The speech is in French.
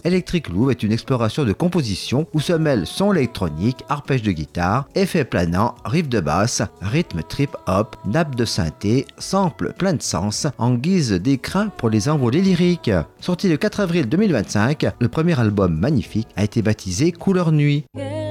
Electric Loop est une exploration de composition où se mêlent son électronique, arpège de guitare, effets planants, riff de basse, rythme trip-hop, nappe de synthé, sample plein de sens en guise d'écrin pour les envolées lyriques. Sorti le 4 avril 2025, le premier album Magnifique a été baptisé Couleur Nuit.